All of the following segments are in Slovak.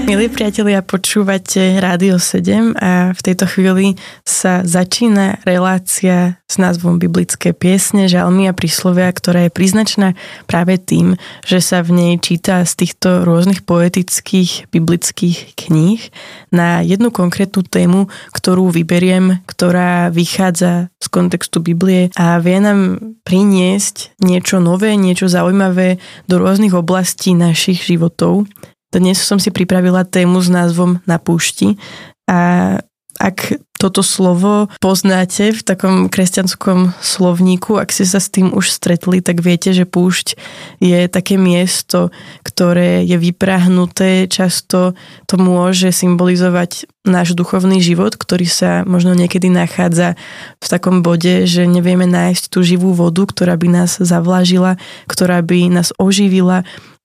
Milí priatelia, počúvate Rádio 7 a v tejto chvíli sa začína relácia s názvom Biblické piesne, žalmy a príslovia, ktorá je príznačná práve tým, že sa v nej číta z týchto rôznych poetických biblických kníh na jednu konkrétnu tému, ktorú vyberiem, ktorá vychádza z kontextu Biblie a vie nám priniesť niečo nové, niečo zaujímavé do rôznych oblastí našich životov. Dnes som si pripravila tému s názvom Na púšti a ak toto slovo poznáte v takom kresťanskom slovníku, ak ste sa s tým už stretli, tak viete, že púšť je také miesto, ktoré je vyprahnuté, často to môže symbolizovať náš duchovný život, ktorý sa možno niekedy nachádza v takom bode, že nevieme nájsť tú živú vodu, ktorá by nás zavlažila, ktorá by nás oživila,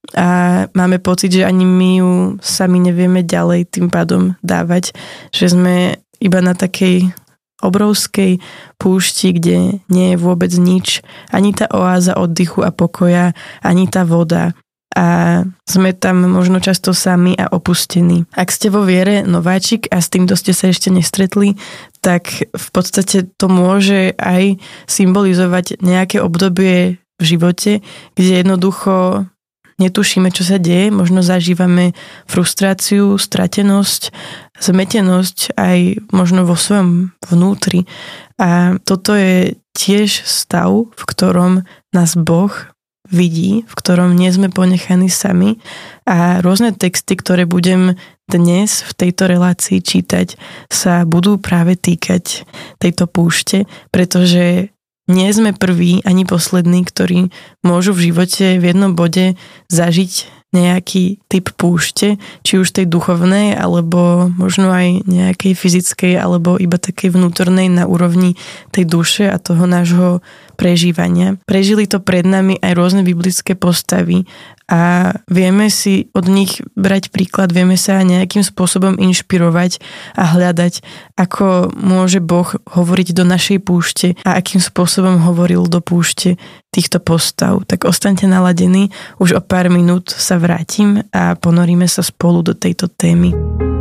a máme pocit, že ani my ju sami nevieme ďalej tým pádom dávať, že sme iba na takej obrovskej púšti, kde nie je vôbec nič, ani tá oáza oddychu a pokoja, ani tá voda. A sme tam možno často sami a opustení. Ak ste vo viere nováčik a s týmto ste sa ešte nestretli, tak v podstate to môže aj symbolizovať nejaké obdobie v živote, kde jednoducho netušíme, čo sa deje, možno zažívame frustráciu, stratenosť, zmetenosť aj možno vo svojom vnútri. A toto je tiež stav, v ktorom nás Boh vidí, v ktorom nie sme ponechaní sami a rôzne texty, ktoré budem dnes v tejto relácii čítať, sa budú práve týkať tejto púšte, pretože nie sme prví ani poslední, ktorí môžu v živote v jednom bode zažiť nejaký typ púšte, či už tej duchovnej, alebo možno aj nejakej fyzickej, alebo iba takej vnútornej na úrovni tej duše a toho nášho prežívania. Prežili to pred nami aj rôzne biblické postavy a vieme si od nich brať príklad, vieme sa nejakým spôsobom inšpirovať a hľadať, ako môže Boh hovoriť do našej púšte a akým spôsobom hovoril do púšte týchto postav. Tak ostaňte naladení, už o pár minút sa vrátim a ponoríme sa spolu do tejto témy.